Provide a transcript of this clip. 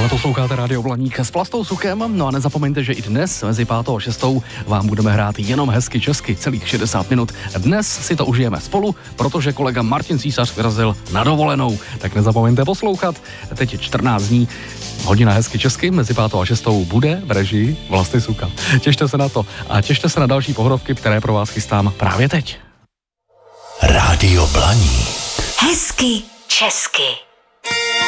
Stále posloucháte Rádio Blaník s Plastou Sukem, no a nezapomeňte, že i dnes mezi 5. a 6. vám budeme hrát jenom hezky česky celých 60 minut. Dnes si to užijeme spolu, protože kolega Martin Císař vyrazil na dovolenou, tak nezapomeňte poslouchat. Teď je 14 dní, hodina hezky česky, mezi 5. a 6. bude v režii Vlasty Suka. Těšte se na to a těšte se na další pohorovky, které pro vás chystám právě teď. Rádio Blaník. Hezky česky.